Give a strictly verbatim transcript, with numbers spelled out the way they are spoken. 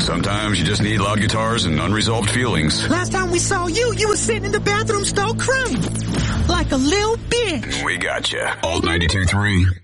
Sometimes you just need loud guitars and unresolved feelings. Last time we saw you, you were sitting in the bathroom stall crying. Like a little bitch. We got you. Alt ninety-two point three.